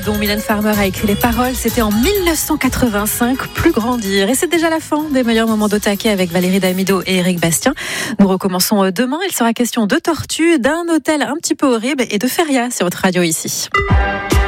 Dont Mylène Farmer a écrit les paroles, c'était en 1985, Plus grandir. Et c'est déjà la fin des meilleurs moments d'Au-Taquet avec Valérie Damido et Éric Bastien. Nous recommençons demain. Il sera question de tortues, d'un hôtel un petit peu horrible et de feria sur votre radio ici.